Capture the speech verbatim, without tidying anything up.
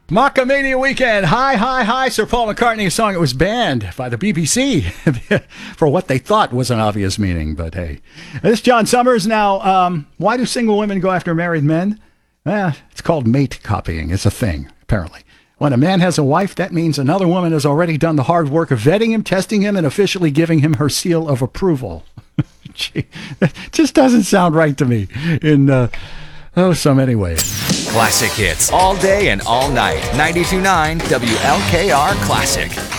Macamania Weekend. Hi, hi, hi. Sir Paul McCartney, a song that was banned by the B B C for what they thought was an obvious meaning. But hey, this is John Summers. Now, um, why do single women go after married men? Eh, it's called mate copying. It's a thing, apparently. When a man has a wife, that means another woman has already done the hard work of vetting him, testing him, and officially giving him her seal of approval. Gee, that just doesn't sound right to me in, uh, oh, so many ways. Classic hits all day and all night. ninety-two point nine W L K R Classic.